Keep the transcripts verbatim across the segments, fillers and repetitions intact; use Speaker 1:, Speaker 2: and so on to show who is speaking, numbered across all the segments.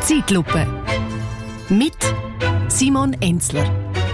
Speaker 1: Zeitlupe mit Simon Enzler.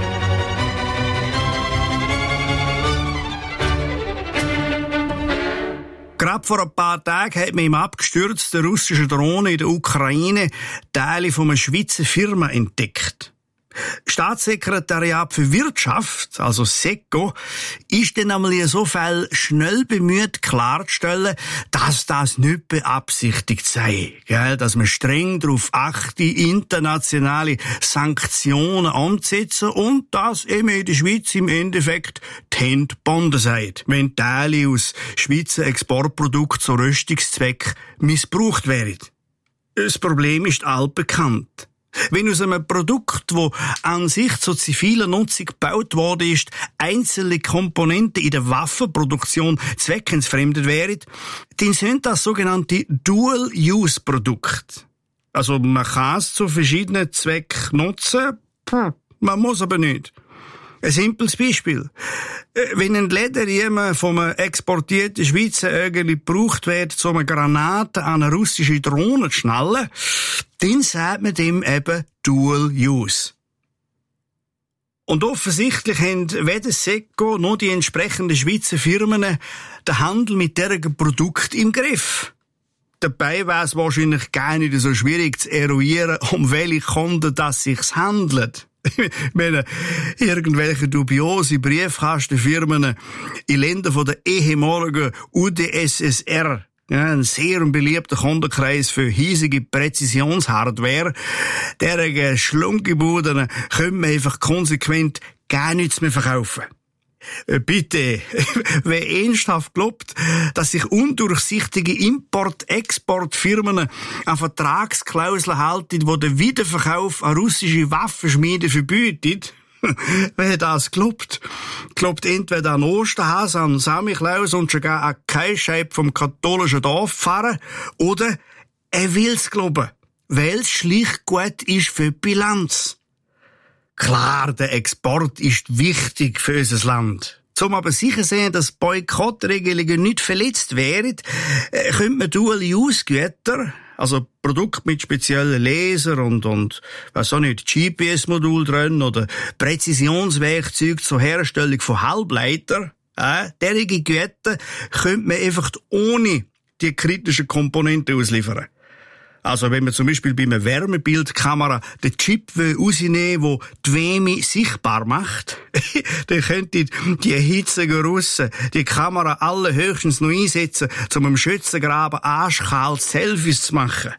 Speaker 2: Gerade vor ein paar Tagen hat man im abgestürzten russischen Drohne in der Ukraine Teile von einer Schweizer Firma entdeckt. Staatssekretariat für Wirtschaft, also SECO, ist dann einmal in so Fall schnell bemüht, klarzustellen, dass das nicht beabsichtigt sei, gell? Dass man streng darauf achte, internationale Sanktionen anzusetzen und dass eben in der Schweiz im Endeffekt die Hände gebunden seid, wenn Teile aus Schweizer Exportprodukten zu Rüstungszweck missbraucht werden. Das Problem ist altbekannt. Wenn aus einem Produkt, das an sich zur zivilen Nutzung gebaut worden ist, einzelne Komponenten in der Waffenproduktion zweckentfremdet wären, dann sind das sogenannte Dual-Use-Produkte. Also man kann es zu verschiedenen Zwecken nutzen, man muss aber nicht. Ein simples Beispiel. Wenn ein Lederriemen von einem exportierten Schweizer irgendwie gebraucht wird, um eine Granate an eine russische Drohne zu schnallen, dann sagt man dem eben Dual Use. Und offensichtlich haben weder SECO noch die entsprechenden Schweizer Firmen den Handel mit diesen Produkten im Griff. Dabei wäre es wahrscheinlich gar nicht so schwierig zu eruieren, um welche Kunden das sich handelt. Ich meine, irgendwelche dubiose Briefkastenfirmen in Ländern von der ehemaligen U d S S R, ja, ein sehr beliebter Kundenkreis für hiesige Präzisionshardware, derige Schlunkebuden können wir einfach konsequent gar nichts mehr verkaufen. Bitte, wer ernsthaft glaubt, dass sich undurchsichtige Import-Export-Firmen an Vertragsklauseln halten, die den Wiederverkauf an russische Waffenschmiede verbietet, wer das glaubt, glaubt entweder an Osterhase, an Samichlaus und sogar an Kaischeib vom katholischen Dorfpfarrer, oder er will's glauben, weil es schlicht gut ist für die Bilanz. Klar, der Export ist wichtig für unser Land. Zum aber sicher sehen, dass Boykottregelungen nicht verletzt wären, äh, könnte man Dual-Use-Güter, also Produkte mit speziellen Laser und, und, weiss auch nicht, G P S-Modul drin oder Präzisionswerkzeug zur Herstellung von Halbleiter, äh, derige Güter könnte man einfach ohne die kritischen Komponenten ausliefern. Also wenn man zum Beispiel bei einer Wärmebildkamera den Chip rausnehmen will, der die Wärme sichtbar macht, dann könnte die hitzigen Russen die Kamera alle höchstens noch einsetzen, um im Schützengraben arschkalt Selfies zu machen.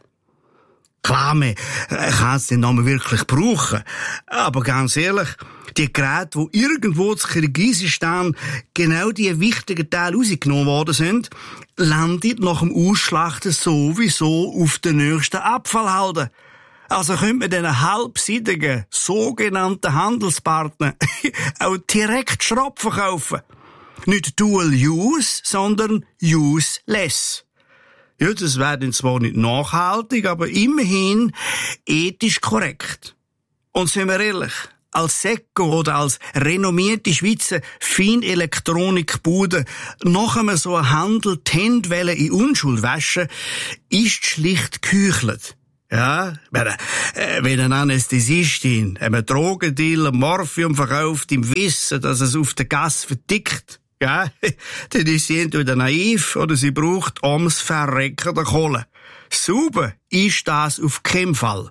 Speaker 2: Klar, man kann es den Namen wirklich brauchen. Aber ganz ehrlich, die Geräte, die irgendwo zu Kirgisistan genau die wichtigen Teile rausgenommen worden sind, landen nach dem Ausschlachten sowieso auf den nächsten Abfallhalden. Also könnte man diesen halbseitigen, sogenannten Handelspartner auch direkt Schrott verkaufen. Nicht Dual Use, sondern Useless. Ja, das wäre dann zwar nicht nachhaltig, aber immerhin ethisch korrekt. Und sind wir ehrlich, als SECO oder als renommierte Schweizer Feinelektronikbude nach einem so einem Handel die Hände in Unschuld waschen, ist schlicht geheuchelt. Ja, wenn, äh, wenn eine Anästhesistin einem Drogendealer Morphium verkauft im Wissen, dass es auf der Gasse vertickt, ja, dann ist sie entweder naiv oder sie braucht ums Verrecken der Kohle. Sauber ist das auf keinen Fall.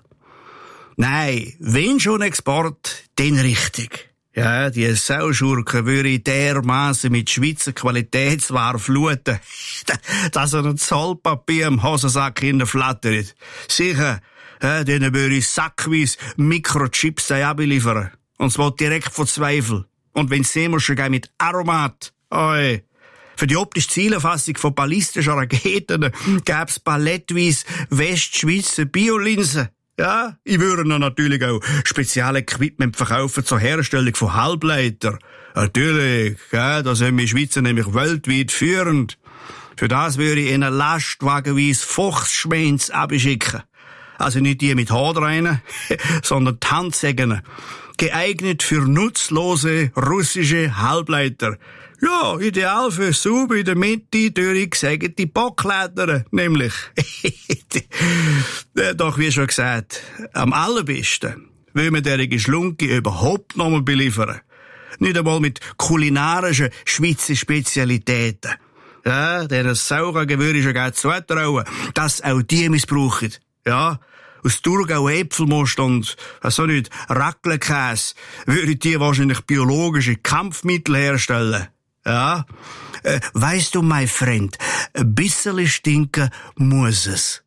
Speaker 2: Nein, wenn schon Export, dann richtig. Ja, die Sauschurken würde dermassen mit Schweizer Qualitätsware fluten, dass er ein Zollpapier im Hosensack hinterflattert. Sicher, ja, denen würde ich sackweise Mikrochips abliefern. Und zwar direkt von Zweifel. Und wenn sehen wir schon mit Aromat. Oi. Für die optische Zielerfassung von ballistischen Raketen gäb's palettweise Westschweizer Biolinsen. Ja, ich würde noch natürlich auch Spezialequipment verkaufen zur Herstellung von Halbleiter. Natürlich, ja, da sind wir Schweizer nämlich weltweit führend. Für das würde ich einen lastwagenweise Fuchsschwänz abschicken. Also nicht die mit Haarreinen, sondern die Handsägen. Geeignet für nutzlose russische Halbleiter. Ja, ideal für sauber in der Mitte durchgesägte Backleder, nämlich. Äh, Doch, wie schon gesagt, am allerbesten will man derige Schlunki überhaupt noch mal beliefern. Nicht einmal mit kulinarischen Schweizer Spezialitäten. Ja, deren sauren Gewürz ist ja zutrauen, dass auch die missbrauchen. Ja, aus Thurgau Äpfelmost und, was auch nicht, Raclette-Käse würden die wahrscheinlich biologische Kampfmittel herstellen. Ja, äh, weisst du, mein Freund, ein bisschen stinken muss es.